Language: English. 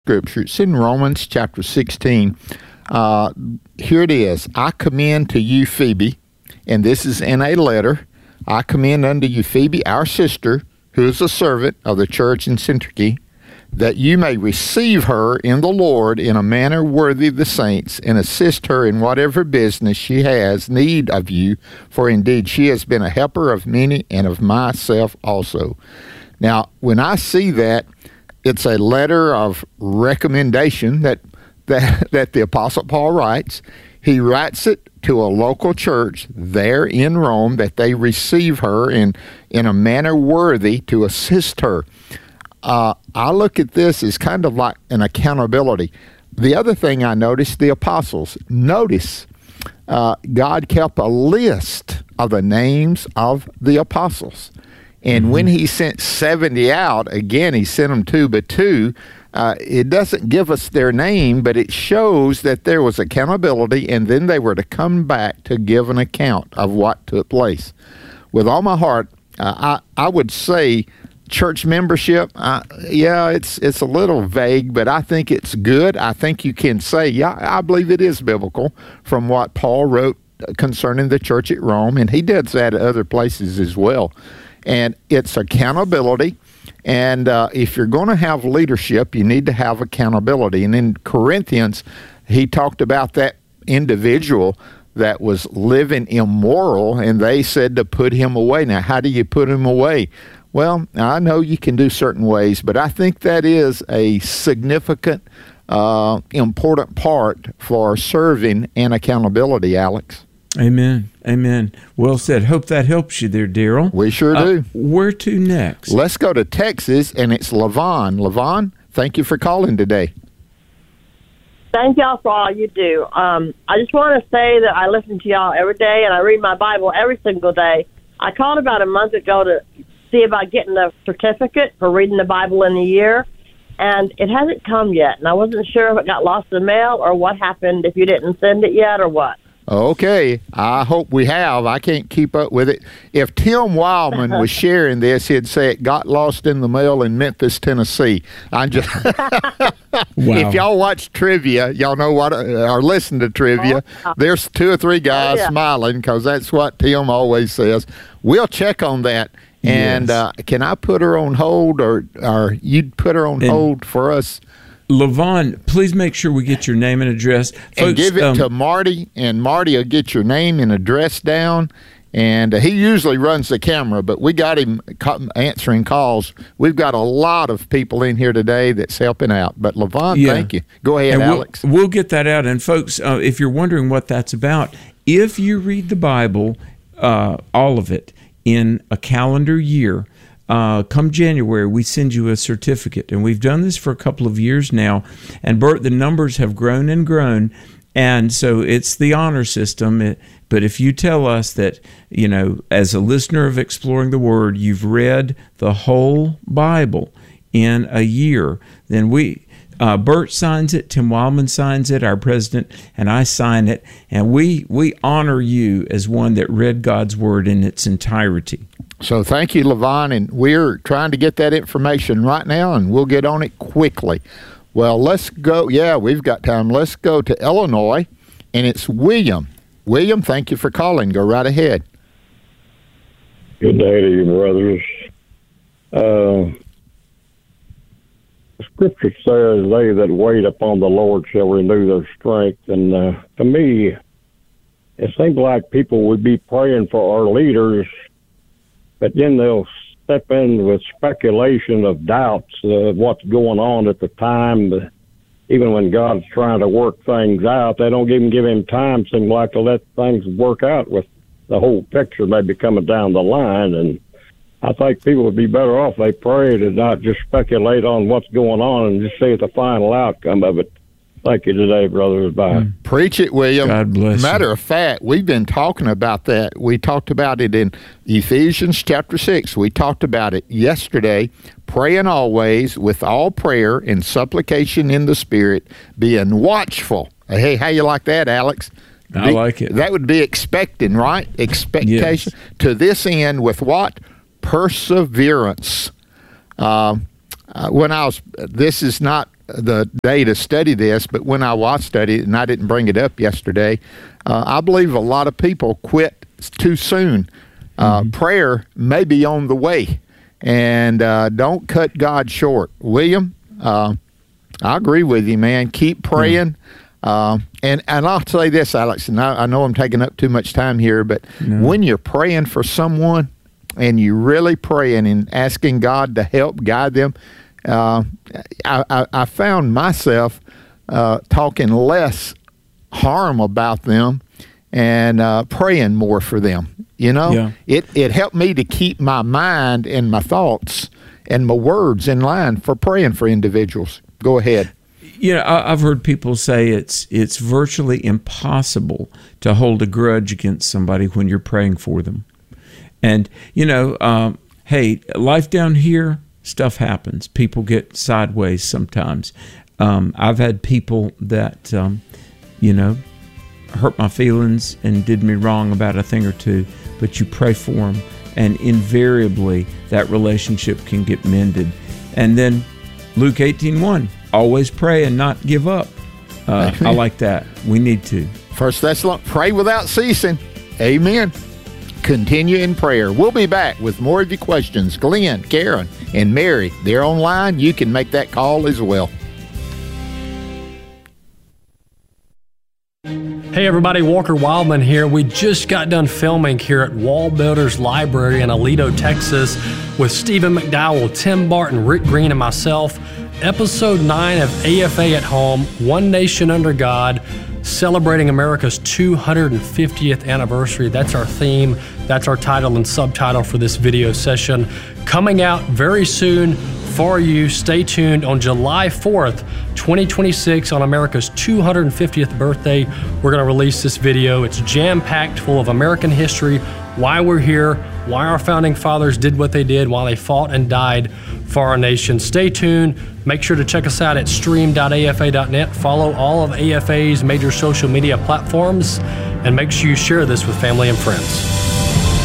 Scripture. It's in Romans chapter 16. Here it is. I commend to you, Phoebe, and this is in a letter. I commend unto you, Phoebe, our sister, who is a servant of the church in Syntyche, that you may receive her in the Lord in a manner worthy of the saints, and assist her in whatever business she has need of you, for indeed she has been a helper of many and of myself also. Now, when I see that, it's a letter of recommendation that the Apostle Paul writes. He writes it to a local church there in Rome, that they receive her in a manner worthy to assist her. I look at this as kind of like an accountability. The other thing I noticed, the apostles. Notice God kept a list of the names of the apostles. And when he sent 70 out, again, he sent them two by two. It doesn't give us their name, but it shows that there was accountability, and then they were to come back to give an account of what took place. With all my heart, I would say church membership, it's a little vague, but I think it's good. I think you can say, I believe it is biblical from what Paul wrote concerning the church at Rome, and he does that at other places as well. And it's accountability. And if you're going to have leadership, you need to have accountability. And in Corinthians, he talked about that individual that was living immoral, and they said to put him away. Now, how do you put him away? Well, I know you can do certain ways, but I think that is a significant, important part for serving and accountability, Alex. Amen. Amen. Well said. Hope that helps you there, Daryl. We sure do. Where to next? Let's go to Texas, and it's Levon. Levon, thank you for calling today. Thank y'all for all you do. I just want to say that I listen to y'all every day, and I read my Bible every single day. I called about a month ago to see about getting a certificate for reading the Bible in a year, and it hasn't come yet. And I wasn't sure if it got lost in the mail or what happened, if you didn't send it yet or what. Okay, I hope we have. I can't keep up with it. If Tim Wildman was sharing this, he'd say it got lost in the mail in Memphis, Tennessee. I'm just Wow. If y'all watch trivia, y'all know what, or listen to trivia, there's two or three guys smiling because that's what Tim always says. We'll check on that. And can I put her on hold, or you'd put her on hold for us? Levon, please make sure we get your name and address. And Folks, give it to Marty, and Marty will get your name and address down. And he usually runs the camera, but we got him answering calls. We've got a lot of people in here today that's helping out. But Levon, thank you. Go ahead, Alex. We'll get that out. And folks, if you're wondering what that's about, if you read the Bible, all of it, in a calendar year, come January, we send you a certificate. And we've done this for a couple of years now. And Bert, the numbers have grown and grown. And so it's the honor system. But if you tell us that, as a listener of Exploring the Word, you've read the whole Bible in a year, then Bert signs it, Tim Wildman signs it, our president, and I sign it. And we honor you as one that read God's Word in its entirety. So thank you, Levon, and we're trying to get that information right now, and we'll get on it quickly. Well, let's go. Yeah, we've got time. Let's go to Illinois, and it's William. William, thank you for calling. Go right ahead. Good day to you, brothers. The Scripture says, they that wait upon the Lord shall renew their strength. And to me, it seems like people would be praying for our leaders, but then they'll step in with speculation of doubts of what's going on at the time. Even when God's trying to work things out, they don't even give him time, seem like, to let things work out with the whole picture maybe coming down the line. And I think people would be better off they prayed and not just speculate on what's going on and just see the final outcome of it. Thank you today, brothers. Bye. Preach it, William. God bless Matter of fact, we've been talking about that. We talked about it in Ephesians chapter 6. We talked about it yesterday. Praying always with all prayer and supplication in the Spirit, being watchful. Hey, how you like that, Alex? I like it. That would be expecting, right? Expectation. Yes. To this end, with what? Perseverance. This is not the day to study this, but when I was studying, and I didn't bring it up yesterday, I believe a lot of people quit too soon. Prayer may be on the way, and don't cut God short. William, I agree with you, man. Keep praying. And I'll say this, Alex, and I know I'm taking up too much time here, but when you're praying for someone and you're really praying and asking God to help guide them, I found myself talking less harm about them and praying more for them. You know, it helped me to keep my mind and my thoughts and my words in line for praying for individuals. Go ahead. You know, I've heard people say it's virtually impossible to hold a grudge against somebody when you're praying for them. And, you know, hey, life down here, stuff happens. People get sideways sometimes. I've had people that, you know, hurt my feelings and did me wrong about a thing or two, but you pray for them, and invariably that relationship can get mended. And then Luke 18:1, always pray and not give up. I like that. We need to. 1 Thessalonians, pray without ceasing. Amen. Continue in prayer. We'll be back with more of your questions. Glenn, Karen, and Mary, they're online. You can make that call as well. Hey everybody, Walker Wildman here. We just got done filming here at Wall Builders Library in Aledo, Texas with Stephen McDowell, Tim Barton, Rick Green, and myself. Episode 9 of AFA at Home, One Nation Under God, celebrating America's 250th anniversary. That's our theme. That's our title and subtitle for this video session. Coming out very soon for you. Stay tuned. On July 4th, 2026, on America's 250th birthday, we're going to release this video. It's jam-packed full of American history, why we're here, why our founding fathers did what they did, why they fought and died for our nation. Stay tuned. Make sure to check us out at stream.afa.net. Follow all of AFA's major social media platforms, and make sure you share this with family and friends.